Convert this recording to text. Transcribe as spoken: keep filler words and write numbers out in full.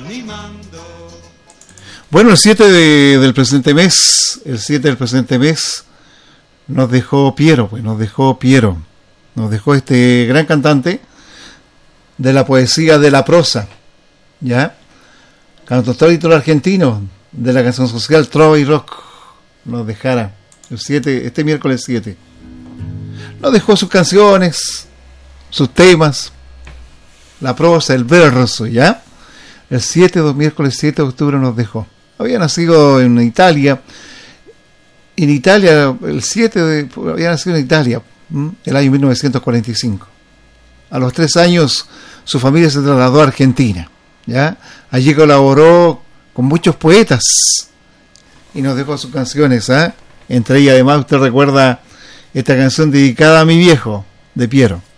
Bueno, el siete de, del presente mes, el siete del presente mes, nos dejó Piero, pues nos dejó Piero, nos dejó este gran cantante de la poesía de la prosa, ¿ya? Cantautor y autor argentino de la canción social Trova y Rock, nos dejara el siete, este miércoles siete. Nos dejó sus canciones, sus temas, la prosa, el verso, ¿ya? El siete, dos miércoles siete de octubre nos dejó. Había nacido en Italia. En Italia, el siete de, había nacido en Italia, ¿m? el año mil novecientos cuarenta y cinco. A los tres años, su familia se trasladó a Argentina, ¿ya? Allí colaboró con muchos poetas y nos dejó sus canciones, ¿eh? Entre ellas, además, usted recuerda esta canción dedicada a mi viejo, de Piero.